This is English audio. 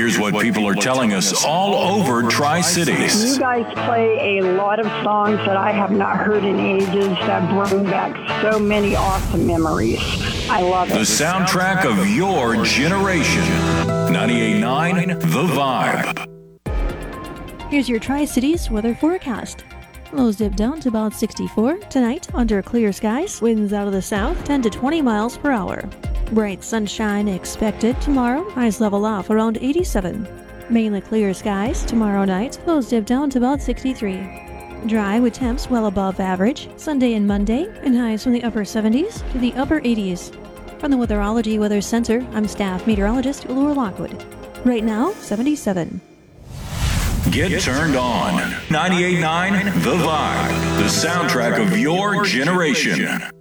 Here's what people are telling us all over Tri-Cities. You guys play a lot of songs that I have not heard in ages that bring back so many awesome memories. I love it. The soundtrack of your generation. 98.9 The Vibe. Here's your Tri-Cities weather forecast. Lows dip down to about 64 tonight under clear skies. Winds out of the south 10 to 20 miles per hour. Bright sunshine expected tomorrow. Highs level off around 87. Mainly clear skies tomorrow night. Lows dip down to about 63. Dry with temps well above average. Sunday and Monday, and highs from the upper 70s to the upper 80s. From the Weatherology Weather Center, I'm staff meteorologist Laura Lockwood. Right now, 77. Get turned on. 98.9 The Vibe. The soundtrack of your generation.